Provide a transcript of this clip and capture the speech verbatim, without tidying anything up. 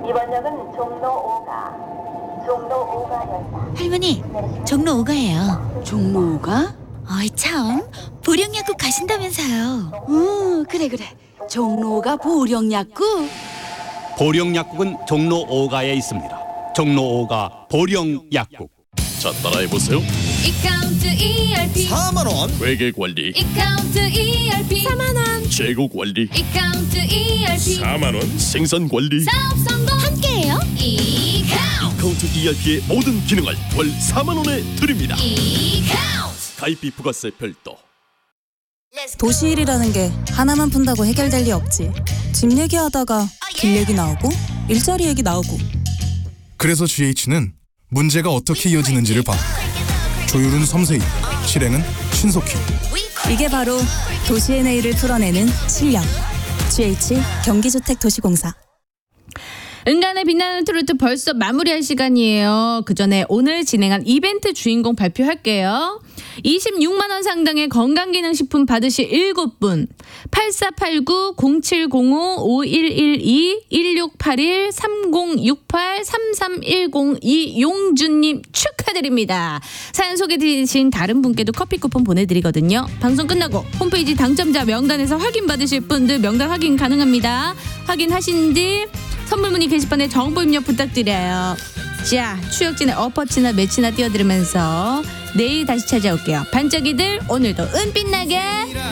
이번 역은 종로 오가, 종로 오가역이다. 할머니, 종로 오가예요. 종로 오가? 어이 참, 보령약국 가신다면서요. 어, 그래 그래. 종로 오가 보령약국? 보령약국은 종로 오가에 있습니다. 종로 오가 보령약국. 자, 따라해보세요. 이카운트 이알피 사만 원. 회계관리. 이카운트 이알피 사만 원 재고관리. 이카운트 이알피 사만 원. 생산관리. 사업 성공 함께해요. 이카운트 카운트 이알피의 모든 기능을 월 사만 원에 드립니다. 이카운트 가입비 부가세 별도. 도시일이라는 게 하나만 푼다고 해결될 리 없지. 집 얘기하다가 길 얘기 나오고 일자리 얘기 나오고. 그래서 지에이치는 문제가 어떻게 이어지는지를 봐. 조율은 섬세히, 실행은 신속히. 이게 바로 도시의 내일을 풀어내는 실력. 지에이치 경기주택도시공사. 은간의 빛나는 트로트 벌써 마무리할 시간이에요. 그 전에 오늘 진행한 이벤트 주인공 발표할게요. 이십육만 원 상당의 건강기능식품 받으실 일곱 분, 팔사팔구 공칠공오 오일일이 일육팔일 삼공육팔 삼삼일공 이용준님 축하드립니다. 사연 소개되신 다른 분께도 커피 쿠폰 보내드리거든요. 방송 끝나고 홈페이지 당첨자 명단에서 확인받으실 분들 명단 확인 가능합니다. 확인하신 뒤 선물 문의 게시판에 정보 입력 부탁드려요. 자, 추혁진의 엎어치나 매치나 띄워드리면서 내일 다시 찾아올게요. 반짝이들 오늘도 은빛나게